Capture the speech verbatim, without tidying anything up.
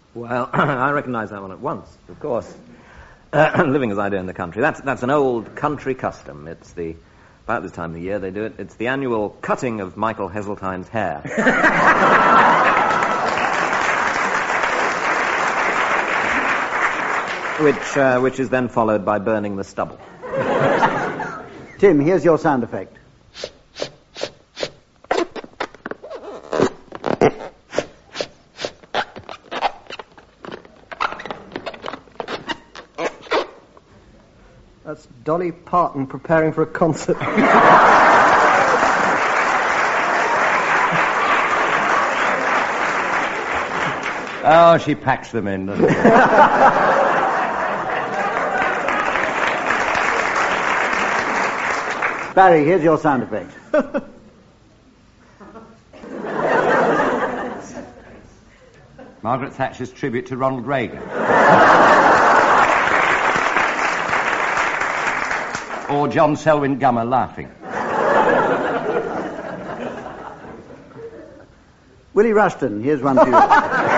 Well, I recognise that one at once, of course. Uh, living as I do in the country. That's that's an old country custom. It's the... About this time of the year they do it. It's the annual cutting of Michael Heseltine's hair. which uh, which is then followed by burning the stubble. Tim, here's your sound effect. That's Dolly Parton preparing for a concert. Oh, she packs them in, doesn't she? Barry, here's your sound effect. Margaret Thatcher's tribute to Ronald Reagan. Or John Selwyn Gummer laughing. Willie Rushton, here's one for you.